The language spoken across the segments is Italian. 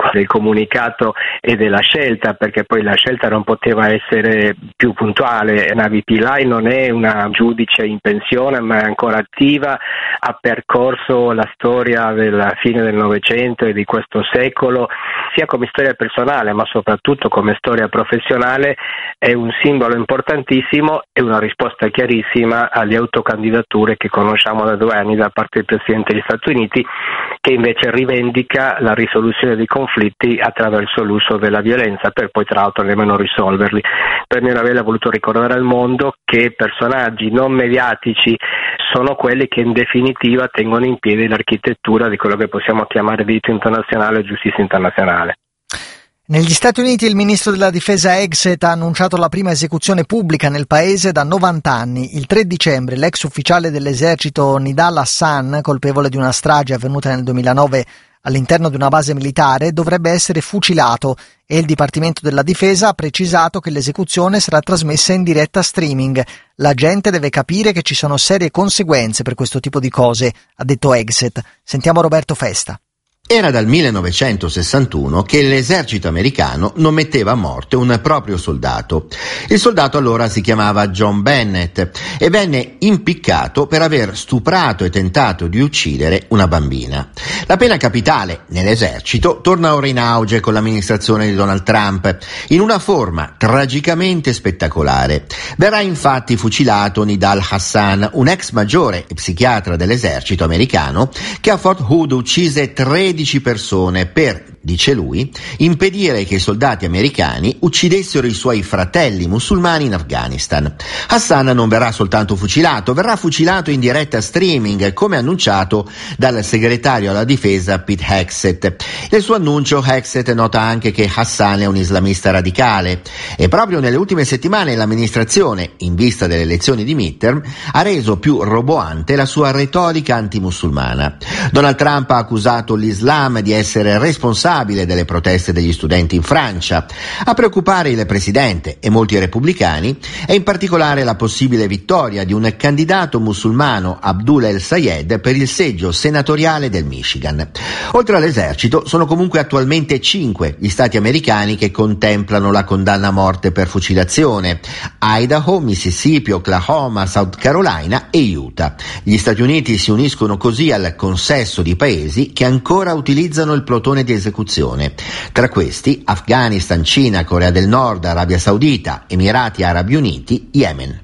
del comunicato e della scelta, perché poi la scelta non poteva essere più puntuale. Navi Pillay non è una giudice in pensione, ma è ancora attiva, ha percorso la storia della fine del Novecento e di questo secolo, sia come storia personale ma soprattutto come storia professionale. È un simbolo importantissimo e una risposta chiarissima alle autocandidature che conosciamo da 2 anni da parte del Presidente degli Stati Uniti, che invece rivendica la risoluzione dei conflitti attraverso l'uso della violenza, per poi tra l'altro nemmeno risolverli. Per Mirabella ha voluto ricordare al mondo che personaggi non mediatici sono quelli che in definitiva tengono in piedi l'architettura di quello che possiamo chiamare diritto internazionale e giustizia internazionale. Negli Stati Uniti il ministro della difesa Hegseth ha annunciato la prima esecuzione pubblica nel paese da 90 anni. Il 3 dicembre l'ex ufficiale dell'esercito Nidal Hassan, colpevole di una strage avvenuta nel 2009 all'interno di una base militare, dovrebbe essere fucilato e il Dipartimento della Difesa ha precisato che l'esecuzione sarà trasmessa in diretta streaming. La gente deve capire che ci sono serie conseguenze per questo tipo di cose, ha detto Hegseth. Sentiamo Roberto Festa. Era dal 1961 che l'esercito americano non metteva a morte un proprio soldato. Il soldato allora si chiamava John Bennett e venne impiccato per aver stuprato e tentato di uccidere una bambina. La pena capitale nell'esercito torna ora in auge con l'amministrazione di Donald Trump, in una forma tragicamente spettacolare. Verrà infatti fucilato Nidal Hassan, un ex maggiore e psichiatra dell'esercito americano che a Fort Hood uccise 13 persone per, dice lui, impedire che i soldati americani uccidessero i suoi fratelli musulmani in Afghanistan. Hassan non verrà soltanto fucilato, verrà fucilato in diretta streaming, come annunciato dal segretario alla difesa Pete Hegseth. Nel suo annuncio Hegseth nota anche che Hassan è un islamista radicale e proprio nelle ultime settimane l'amministrazione, in vista delle elezioni di midterm, ha reso più roboante la sua retorica antimusulmana. Donald Trump ha accusato l'Islam di essere responsabile delle proteste degli studenti in Francia. A preoccupare il presidente e molti repubblicani è in particolare la possibile vittoria di un candidato musulmano, Abdullah El-Sayed, per il seggio senatoriale del Michigan. Oltre all'esercito sono comunque attualmente 5 gli stati americani che contemplano la condanna a morte per fucilazione: Idaho, Mississippi, Oklahoma, South Carolina e Utah. Gli Stati Uniti si uniscono così al consesso di paesi che ancora utilizzano il plotone di esecuzione. Tra questi Afghanistan, Cina, Corea del Nord, Arabia Saudita, Emirati Arabi Uniti, Yemen.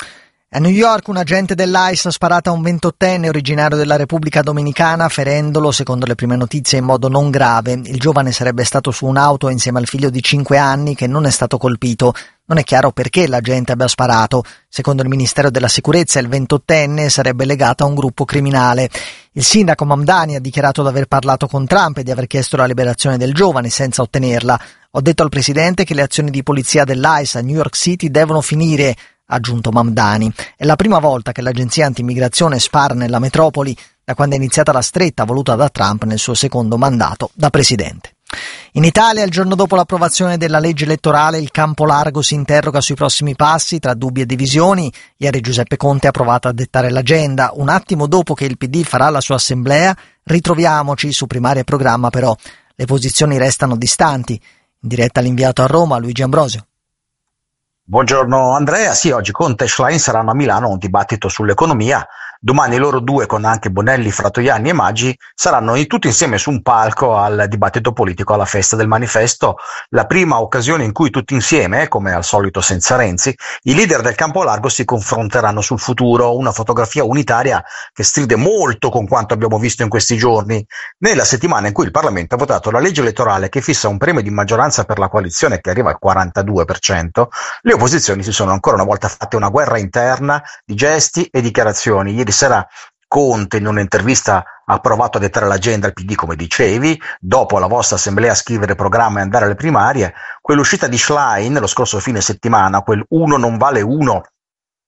A New York un agente dell'ICE ha sparato a un 28enne originario della Repubblica Dominicana, ferendolo, secondo le prime notizie, in modo non grave. Il giovane sarebbe stato su un'auto insieme al figlio di 5 anni che non è stato colpito. Non è chiaro perché l'agente abbia sparato. Secondo il Ministero della Sicurezza il 28enne sarebbe legato a un gruppo criminale. Il sindaco Mamdani ha dichiarato di aver parlato con Trump e di aver chiesto la liberazione del giovane senza ottenerla. Ho detto al presidente che le azioni di polizia dell'ICE a New York City devono finire, ha aggiunto Mamdani. È la prima volta che l'agenzia anti-immigrazione spara nella metropoli da quando è iniziata la stretta voluta da Trump nel suo secondo mandato da presidente. In Italia, il giorno dopo l'approvazione della legge elettorale, il campo largo si interroga sui prossimi passi tra dubbi e divisioni. Ieri Giuseppe Conte ha provato a dettare l'agenda. Un attimo dopo che il PD farà la sua assemblea, ritroviamoci su Primaria e Programma, però le posizioni restano distanti. In diretta l'inviato a Roma, Luigi Ambrosio. Buongiorno Andrea, sì, oggi Conte e Schlein saranno a Milano a un dibattito sull'economia. Domani loro due, con anche Bonelli, Fratoianni e Maggi, saranno tutti insieme su un palco al dibattito politico alla festa del manifesto, la prima occasione in cui tutti insieme, come al solito senza Renzi, i leader del campo largo si confronteranno sul futuro, una fotografia unitaria che stride molto con quanto abbiamo visto in questi giorni, nella settimana in cui il Parlamento ha votato la legge elettorale che fissa un premio di maggioranza per la coalizione che arriva al 42%, le opposizioni si sono ancora una volta fatte una guerra interna di gesti e dichiarazioni. Ieri sera Conte in un'intervista ha provato a dettare l'agenda al PD, come dicevi, dopo la vostra assemblea scrivere programma e andare alle primarie. Quell'uscita di Schlein lo scorso fine settimana, quel uno non vale uno,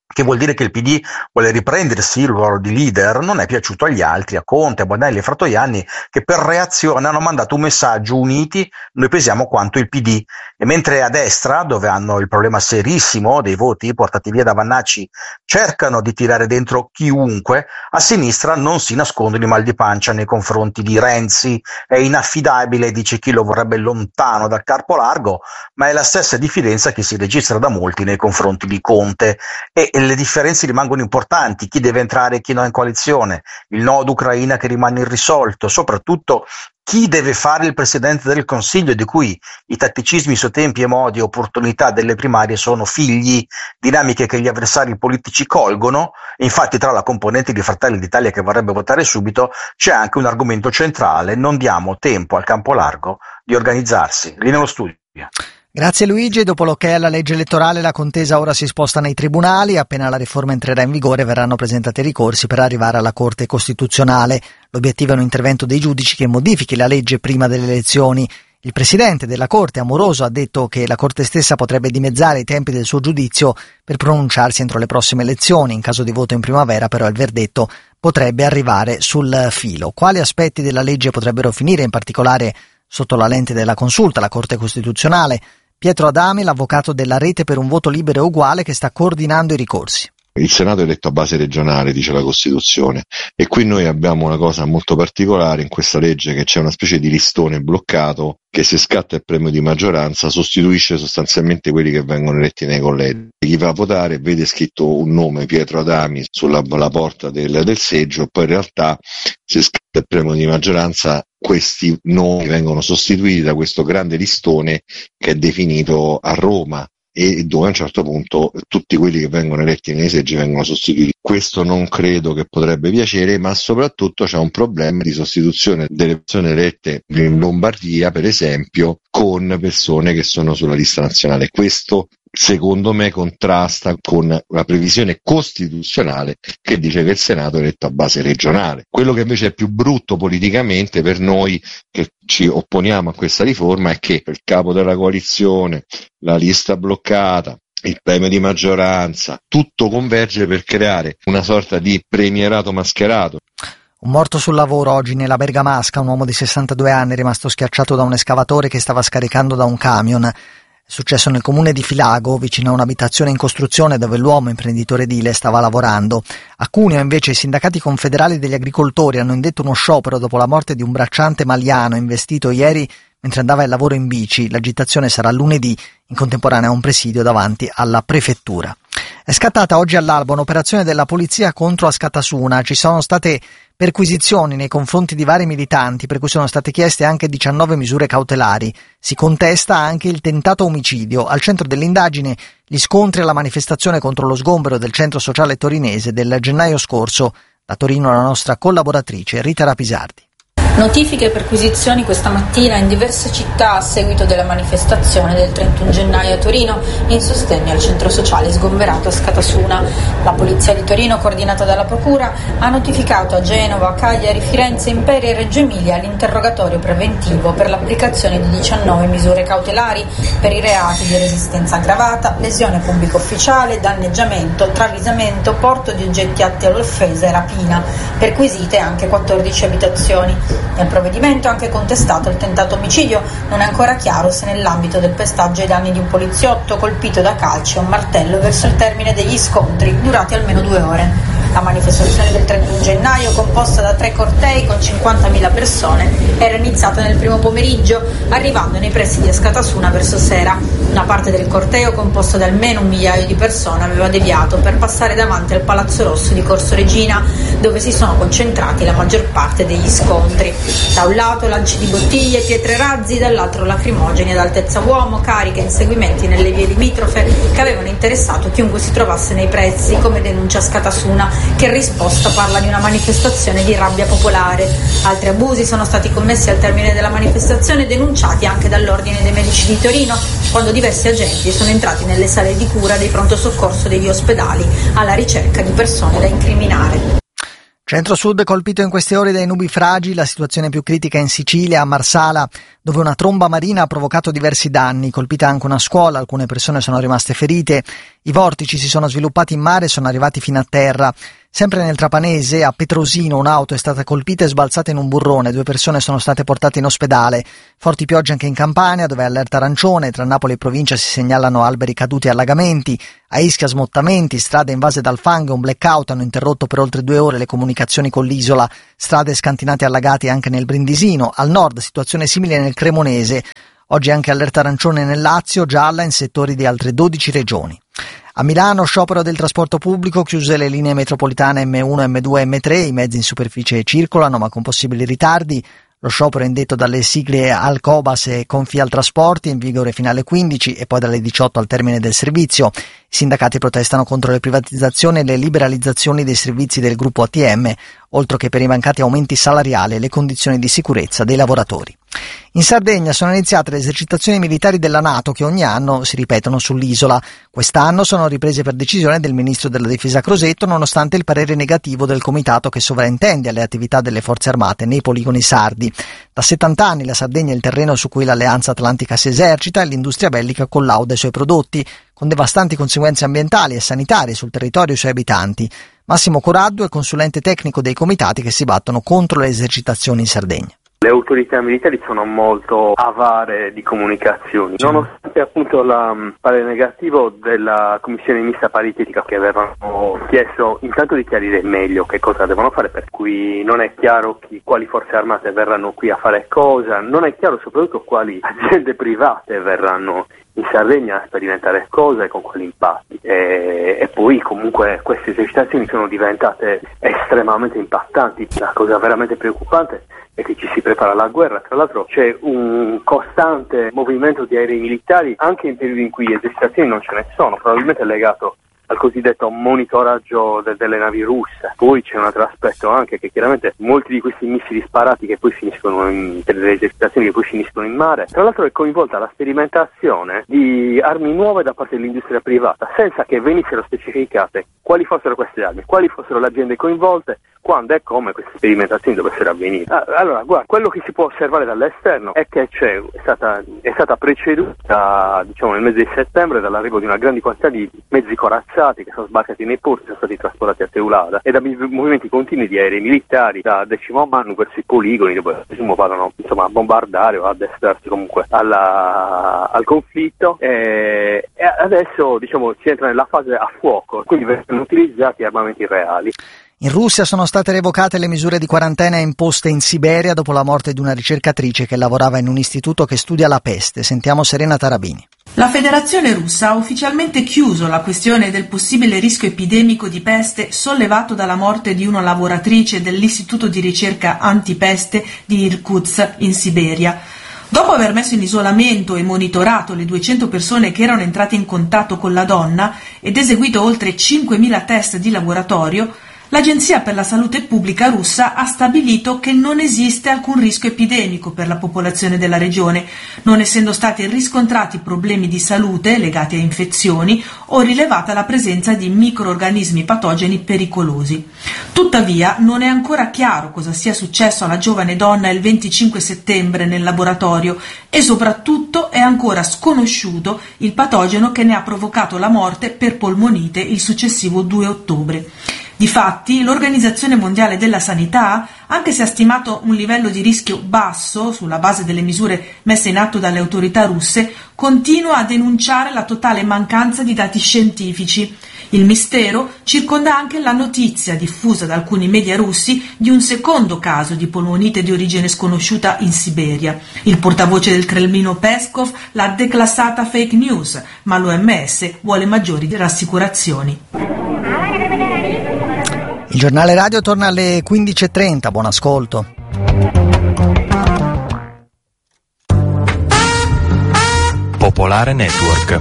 che vuol dire che il PD vuole riprendersi il ruolo di leader, non è piaciuto agli altri, a Conte, a Bonelli e Fratoianni, che per reazione hanno mandato un messaggio: uniti, noi pesiamo quanto il PD. E mentre a destra, dove hanno il problema serissimo dei voti portati via da Vannacci, cercano di tirare dentro chiunque, a sinistra non si nascondono i mal di pancia nei confronti di Renzi. È inaffidabile, dice chi lo vorrebbe lontano dal carpo largo, ma è la stessa diffidenza che si registra da molti nei confronti di Conte. E le differenze rimangono importanti: chi deve entrare e chi no in coalizione, il nodo Ucraina che rimane irrisolto, soprattutto chi deve fare il Presidente del Consiglio, di cui i tatticismi su tempi e modi e opportunità delle primarie sono figli, dinamiche che gli avversari politici colgono. Infatti tra la componente di Fratelli d'Italia che vorrebbe votare subito c'è anche un argomento centrale: non diamo tempo al campo largo di organizzarsi. Lì nello studio. Grazie Luigi. Dopo l'ok alla legge elettorale, la contesa ora si sposta nei tribunali. Appena la riforma entrerà in vigore verranno presentati ricorsi per arrivare alla Corte Costituzionale. L'obiettivo è un intervento dei giudici che modifichi la legge prima delle elezioni. Il presidente della Corte, Amoroso, ha detto che la Corte stessa potrebbe dimezzare i tempi del suo giudizio per pronunciarsi entro le prossime elezioni. In caso di voto in primavera, però, il verdetto potrebbe arrivare sul filo. Quali aspetti della legge potrebbero finire, in particolare sotto la lente della consulta, la Corte Costituzionale? Pietro Adami, l'avvocato della Rete per un voto libero e uguale, che sta coordinando i ricorsi. Il Senato è eletto a base regionale, dice la Costituzione, e qui noi abbiamo una cosa molto particolare in questa legge, che c'è una specie di listone bloccato che, se scatta il premio di maggioranza, sostituisce sostanzialmente quelli che vengono eletti nei collegi. Chi va a votare vede scritto un nome, Pietro Adami, sulla porta del seggio, poi in realtà, se scatta il premio di maggioranza, questi nomi vengono sostituiti da questo grande listone che è definito a Roma, e dove a un certo punto tutti quelli che vengono eletti nei seggi vengono sostituiti. Questo non credo che potrebbe piacere, ma soprattutto c'è un problema di sostituzione delle persone elette in Lombardia, per esempio, con persone che sono sulla lista nazionale. Questo, secondo me, contrasta con la previsione costituzionale che dice che il Senato è eletto a base regionale. Quello che invece è più brutto politicamente per noi che ci opponiamo a questa riforma è che il capo della coalizione, la lista bloccata, il premio di maggioranza, tutto converge per creare una sorta di premierato mascherato. Un morto sul lavoro oggi nella Bergamasca, un uomo di 62 anni è rimasto schiacciato da un escavatore che stava scaricando da un camion. È successo nel comune di Filago, vicino a un'abitazione in costruzione dove l'uomo, imprenditore edile, stava lavorando. A Cuneo, invece, i sindacati confederali degli agricoltori hanno indetto uno sciopero dopo la morte di un bracciante maliano investito ieri mentre andava al lavoro in bici. L'agitazione sarà lunedì, in contemporanea a un presidio davanti alla prefettura. È scattata oggi all'alba un'operazione della polizia contro Askatasuna. Ci sono state perquisizioni nei confronti di vari militanti, per cui sono state chieste anche 19 misure cautelari. Si contesta anche il tentato omicidio. Al centro dell'indagine gli scontri alla manifestazione contro lo sgombero del centro sociale torinese del gennaio scorso. Da Torino la nostra collaboratrice Rita Rapisardi. Notifiche e perquisizioni questa mattina in diverse città a seguito della manifestazione del 31 gennaio a Torino in sostegno al centro sociale sgomberato a Askatasuna. La polizia di Torino, coordinata dalla procura, ha notificato a Genova, Cagliari, Firenze, Imperia e Reggio Emilia l'interrogatorio preventivo per l'applicazione di 19 misure cautelari per i reati di resistenza aggravata, lesione pubblico ufficiale, danneggiamento, travisamento, porto di oggetti atti all'offesa e rapina. Perquisite anche 14 abitazioni. Nel provvedimento è anche contestato il tentato omicidio. Non è ancora chiaro se nell'ambito del pestaggio ai danni di un poliziotto colpito da calci e un martello verso il termine degli scontri durati almeno 2 ore. La manifestazione del 31 gennaio, composta da 3 cortei con 50.000 persone, era iniziata nel primo pomeriggio, arrivando nei pressi di Askatasuna verso sera. Una parte del corteo, composto da almeno 1 migliaio di persone, aveva deviato per passare davanti al Palazzo Rosso di Corso Regina, dove si sono concentrati la maggior parte degli scontri. Da un lato lanci di bottiglie, pietre razzi, dall'altro lacrimogeni ad altezza uomo, cariche e inseguimenti nelle vie limitrofe che avevano interessato chiunque si trovasse nei pressi, come denuncia Askatasuna, che in risposta parla di una manifestazione di rabbia popolare. Altri abusi sono stati commessi al termine della manifestazione, denunciati anche dall'Ordine dei Medici di Torino, quando diversi agenti sono entrati nelle sale di cura dei pronto soccorso degli ospedali alla ricerca di persone da incriminare. Centro-Sud colpito in queste ore dai nubifragi, la situazione più critica in Sicilia, a Marsala, dove una tromba marina ha provocato diversi danni, colpita anche una scuola, alcune persone sono rimaste ferite, i vortici si sono sviluppati in mare e sono arrivati fino a terra. Sempre nel Trapanese, a Petrosino, un'auto è stata colpita e sbalzata in un burrone, 2 persone sono state portate in ospedale. Forti piogge anche in Campania, dove è allerta arancione, tra Napoli e provincia si segnalano alberi caduti e allagamenti, a Ischia smottamenti, strade invase dal fango e un blackout hanno interrotto per oltre 2 ore le comunicazioni con l'isola, strade scantinate e allagate anche nel Brindisino, al nord situazione simile nel Cremonese. Oggi anche allerta arancione nel Lazio, gialla in settori di altre 12 regioni. A Milano sciopero del trasporto pubblico, chiuse le linee metropolitane M1, M2 e M3, i mezzi in superficie circolano ma con possibili ritardi. Lo sciopero è indetto dalle sigle Alcobas e Confialtrasporti, in vigore fino alle 15 e poi dalle 18 al termine del servizio. I sindacati protestano contro le privatizzazioni e le liberalizzazioni dei servizi del gruppo ATM, oltre che per i mancati aumenti salariali e le condizioni di sicurezza dei lavoratori. In Sardegna sono iniziate le esercitazioni militari della NATO che ogni anno si ripetono sull'isola. Quest'anno sono riprese per decisione del ministro della difesa Crosetto, nonostante il parere negativo del comitato che sovrintende alle attività delle forze armate nei poligoni sardi. Da 70 anni la Sardegna è il terreno su cui l'Alleanza Atlantica si esercita e l'industria bellica collauda i suoi prodotti, con devastanti conseguenze ambientali e sanitarie sul territorio e i suoi abitanti. Massimo Coraddu è consulente tecnico dei comitati che si battono contro le esercitazioni in Sardegna. Le autorità militari sono molto avare di comunicazioni, nonostante appunto il parere negativo della commissione mista paritetica che avevano chiesto intanto di chiarire meglio che cosa devono fare, per cui non è chiaro quali forze armate verranno qui a fare cosa, non è chiaro soprattutto quali aziende private verranno in Sardegna a sperimentare cosa e con quali impatti, e poi comunque queste esercitazioni sono diventate estremamente impattanti. La cosa veramente preoccupante è che ci si prepara alla guerra. Tra l'altro c'è un costante movimento di aerei militari anche in periodi in cui esercitazioni non ce ne sono, probabilmente legato al cosiddetto monitoraggio delle navi russe. Poi c'è un altro aspetto anche, che chiaramente molti di questi missili sparati che poi finiscono per le esercitazioni che poi finiscono in mare, tra l'altro è coinvolta la sperimentazione di armi nuove da parte dell'industria privata, senza che venissero specificate quali fossero queste armi, quali fossero le aziende coinvolte, quando e come queste sperimentazioni dovessero avvenire. Allora, guarda, quello che si può osservare dall'esterno è che è stata preceduta, diciamo, nel mese di settembre dall'arrivo di una grande quantità di mezzi corazzati che sono sbarcati nei porti, sono stati trasportati a Teulada, e da movimenti continui di aerei militari da Decimo Mannu verso i poligoni, dove vadano insomma a bombardare o a addestrarsi comunque al conflitto, e adesso diciamo si entra nella fase a fuoco, quindi vengono utilizzati armamenti reali. In Russia sono state revocate le misure di quarantena imposte in Siberia dopo la morte di una ricercatrice che lavorava in un istituto che studia la peste. Sentiamo Serena Tarabini. La Federazione Russa ha ufficialmente chiuso la questione del possibile rischio epidemico di peste sollevato dalla morte di una lavoratrice dell'Istituto di ricerca antipeste di Irkutsk in Siberia. Dopo aver messo in isolamento e monitorato le 200 persone che erano entrate in contatto con la donna ed eseguito oltre 5.000 test di laboratorio, l'Agenzia per la Salute Pubblica russa ha stabilito che non esiste alcun rischio epidemico per la popolazione della regione, non essendo stati riscontrati problemi di salute legati a infezioni o rilevata la presenza di microrganismi patogeni pericolosi. Tuttavia, non è ancora chiaro cosa sia successo alla giovane donna il 25 settembre nel laboratorio e soprattutto è ancora sconosciuto il patogeno che ne ha provocato la morte per polmonite il successivo 2 ottobre. Difatti, l'Organizzazione Mondiale della Sanità, anche se ha stimato un livello di rischio basso sulla base delle misure messe in atto dalle autorità russe, continua a denunciare la totale mancanza di dati scientifici. Il mistero circonda anche la notizia diffusa da alcuni media russi di un secondo caso di polmonite di origine sconosciuta in Siberia. Il portavoce del Cremlino Peskov l'ha declassata fake news, ma l'OMS vuole maggiori rassicurazioni. Il giornale radio torna alle 15.30, buon ascolto. Popolare Network.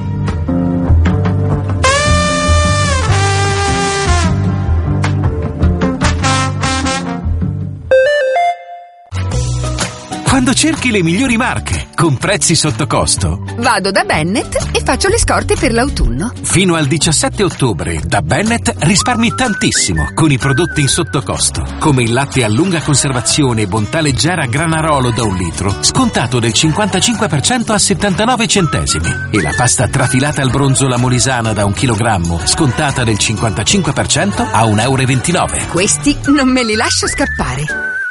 quando cerchi le migliori marche, con prezzi sotto costo. Vado da Bennett e faccio le scorte per l'autunno. Fino al 17 ottobre, da Bennett risparmi tantissimo con i prodotti in sottocosto, come il latte a lunga conservazione Bontà Leggera Granarolo da 1 litro, scontato del 55% a 79 centesimi, e la pasta trafilata al bronzo La Molisana da 1 chilogrammo, scontata del 55% a 1,29 euro. Questi non me li lascio scappare.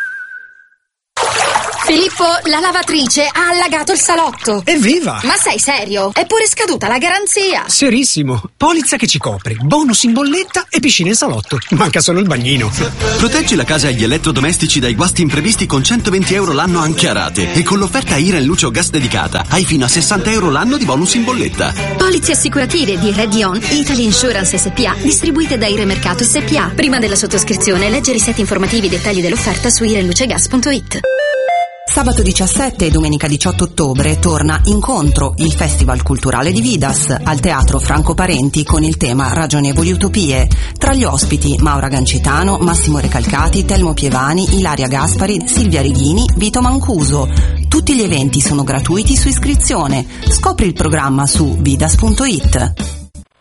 Filippo, la lavatrice ha allagato il salotto. Evviva! Ma sei serio? È pure scaduta la garanzia. Serissimo. Polizza che ci copre, bonus in bolletta e piscina in salotto. Manca solo il bagnino. Proteggi la casa e gli elettrodomestici dai guasti imprevisti con 120 euro l'anno anche a rate. E con l'offerta Iren Luce o Gas dedicata hai fino a 60 euro l'anno di bonus in bolletta. Polizze assicurative di Redion Italy Insurance SPA, distribuite da Ire Mercato SPA. Prima della sottoscrizione leggere i set informativi e dettagli dell'offerta su irenlucegas.it. Sabato 17 e domenica 18 ottobre torna Incontro, il festival culturale di Vidas, al Teatro Franco Parenti con il tema Ragionevoli Utopie. Tra gli ospiti Maura Gancitano, Massimo Recalcati, Telmo Pievani, Ilaria Gaspari, Silvia Righini, Vito Mancuso. Tutti gli eventi sono gratuiti su iscrizione. Scopri il programma su vidas.it.